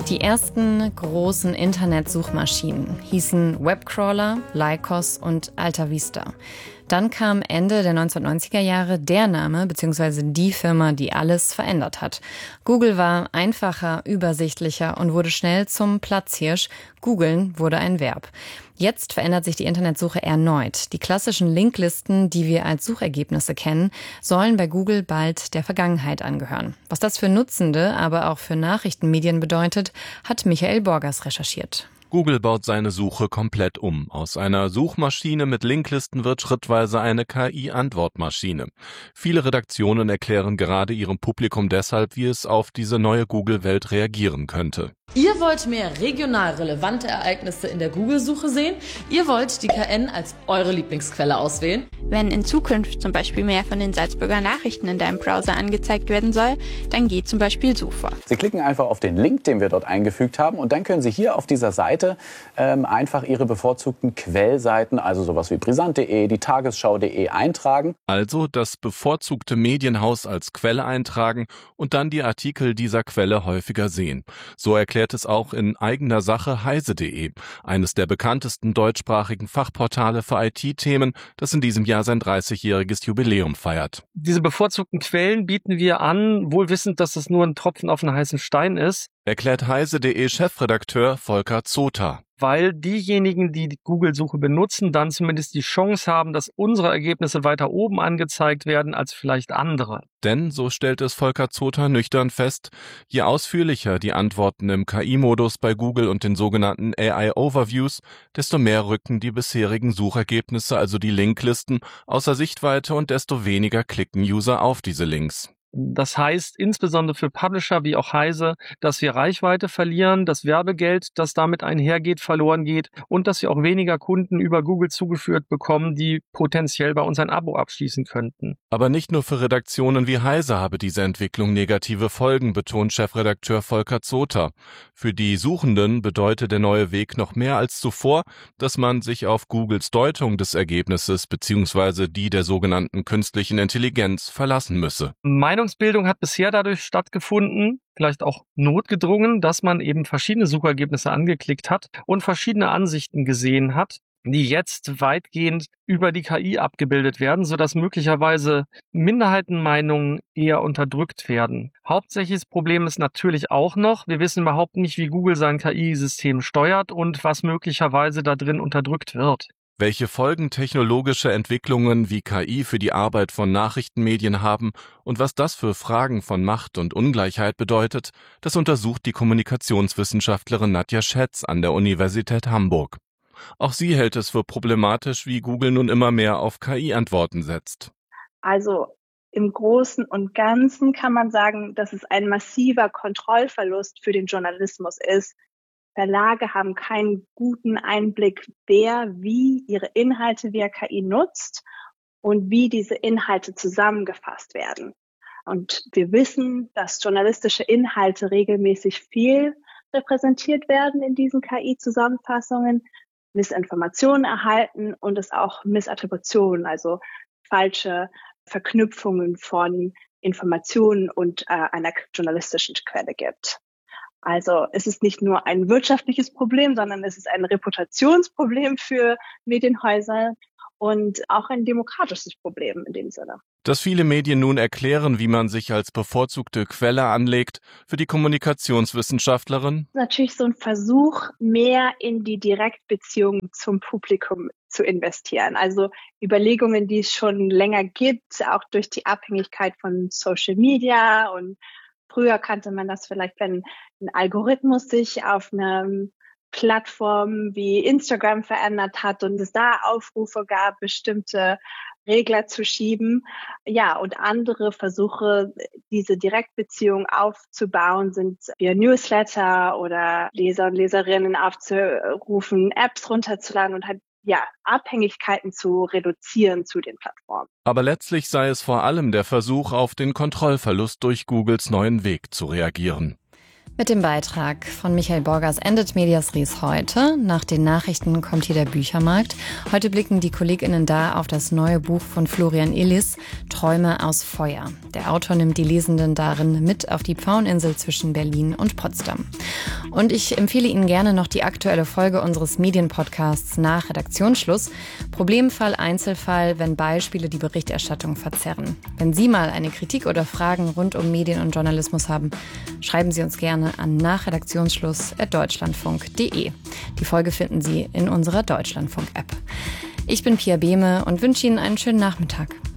Die ersten großen Internetsuchmaschinen hießen Webcrawler, Lycos und Alta Vista. Dann kam Ende der 1990er Jahre der Name bzw. die Firma, die alles verändert hat. Google war einfacher, übersichtlicher und wurde schnell zum Platzhirsch. Googeln wurde ein Verb. Jetzt verändert sich die Internetsuche erneut. Die klassischen Linklisten, die wir als Suchergebnisse kennen, sollen bei Google bald der Vergangenheit angehören. Was das für Nutzende, aber auch für Nachrichtenmedien bedeutet, hat Michael Borgers recherchiert. Google baut seine Suche komplett um. Aus einer Suchmaschine mit Linklisten wird schrittweise eine KI-Antwortmaschine. Viele Redaktionen erklären gerade ihrem Publikum deshalb, wie es auf diese neue Google-Welt reagieren könnte. Ihr wollt mehr regional relevante Ereignisse in der Google-Suche sehen? Ihr wollt die KN als eure Lieblingsquelle auswählen? Wenn in Zukunft zum Beispiel mehr von den Salzburger Nachrichten in deinem Browser angezeigt werden soll, dann geht zum Beispiel so vor. Sie klicken einfach auf den Link, den wir dort eingefügt haben, und dann können Sie hier auf dieser Seite einfach Ihre bevorzugten Quellseiten, also sowas wie brisant.de, die Tagesschau.de eintragen. Also das bevorzugte Medienhaus als Quelle eintragen und dann die Artikel dieser Quelle häufiger sehen. So erklärt es auch in eigener Sache heise.de, eines der bekanntesten deutschsprachigen Fachportale für IT-Themen, das in diesem Jahr sein 30-jähriges Jubiläum feiert. Diese bevorzugten Quellen bieten wir an, wohl wissend, dass es nur ein Tropfen auf einen heißen Stein ist. Erklärt heise.de Chefredakteur Volker Zotha. Weil diejenigen, die die Google-Suche benutzen, dann zumindest die Chance haben, dass unsere Ergebnisse weiter oben angezeigt werden als vielleicht andere. Denn, so stellt es Volker Zotha nüchtern fest, je ausführlicher die Antworten im KI-Modus bei Google und den sogenannten AI-Overviews, desto mehr rücken die bisherigen Suchergebnisse, also die Linklisten, außer Sichtweite und desto weniger klicken User auf diese Links. Das heißt insbesondere für Publisher wie auch Heise, dass wir Reichweite verlieren, dass Werbegeld, das damit einhergeht, verloren geht und dass wir auch weniger Kunden über Google zugeführt bekommen, die potenziell bei uns ein Abo abschließen könnten. Aber nicht nur für Redaktionen wie Heise habe diese Entwicklung negative Folgen, betont Chefredakteur Volker Zotha. Für die Suchenden bedeutet der neue Weg noch mehr als zuvor, dass man sich auf Googles Deutung des Ergebnisses bzw. die der sogenannten künstlichen Intelligenz verlassen müsse. Meinungsbildung hat bisher dadurch stattgefunden, vielleicht auch notgedrungen, dass man eben verschiedene Suchergebnisse angeklickt hat und verschiedene Ansichten gesehen hat, die jetzt weitgehend über die KI abgebildet werden, sodass möglicherweise Minderheitenmeinungen eher unterdrückt werden. Hauptsächliches Problem ist natürlich auch noch, wir wissen überhaupt nicht, wie Google sein KI-System steuert und was möglicherweise da drin unterdrückt wird. Welche Folgen technologische Entwicklungen wie KI für die Arbeit von Nachrichtenmedien haben und was das für Fragen von Macht und Ungleichheit bedeutet, das untersucht die Kommunikationswissenschaftlerin Nadja Schätz an der Universität Hamburg. Auch sie hält es für problematisch, wie Google nun immer mehr auf KI-Antworten setzt. Also im Großen und Ganzen kann man sagen, dass es ein massiver Kontrollverlust für den Journalismus ist. Verlage haben keinen guten Einblick, wer wie ihre Inhalte via KI nutzt und wie diese Inhalte zusammengefasst werden. Und wir wissen, dass journalistische Inhalte regelmäßig viel repräsentiert werden in diesen KI-Zusammenfassungen, Missinformationen erhalten und es auch Missattributionen, also falsche Verknüpfungen von Informationen und einer journalistischen Quelle gibt. Also es ist nicht nur ein wirtschaftliches Problem, sondern es ist ein Reputationsproblem für Medienhäuser und auch ein demokratisches Problem in dem Sinne. Dass viele Medien nun erklären, wie man sich als bevorzugte Quelle anlegt, für die Kommunikationswissenschaftlerin? Natürlich so ein Versuch, mehr in die Direktbeziehung zum Publikum zu investieren. Also Überlegungen, die es schon länger gibt, auch durch die Abhängigkeit von Social Media, und früher kannte man das vielleicht, wenn ein Algorithmus sich auf einer Plattform wie Instagram verändert hat und es da Aufrufe gab, bestimmte Regler zu schieben. Ja, und andere Versuche, diese Direktbeziehung aufzubauen, sind via Newsletter oder Leser und Leserinnen aufzurufen, Apps runterzuladen und halt Abhängigkeiten zu reduzieren zu den Plattformen. Aber letztlich sei es vor allem der Versuch, auf den Kontrollverlust durch Googles neuen Weg zu reagieren. Mit dem Beitrag von Michael Borgers endet Medias Res heute. Nach den Nachrichten kommt hier der Büchermarkt. Heute blicken die KollegInnen da auf das neue Buch von Florian Illis, Träume aus Feuer. Der Autor nimmt die Lesenden darin mit auf die Pfaueninsel zwischen Berlin und Potsdam. Und ich empfehle Ihnen gerne noch die aktuelle Folge unseres Medienpodcasts nach Redaktionsschluss. Problemfall, Einzelfall, wenn Beispiele die Berichterstattung verzerren. Wenn Sie mal eine Kritik oder Fragen rund um Medien und Journalismus haben, schreiben Sie uns gerne an nachredaktionsschluss@deutschlandfunk.de. Die Folge finden Sie in unserer Deutschlandfunk-App. Ich bin Pia Behme und wünsche Ihnen einen schönen Nachmittag.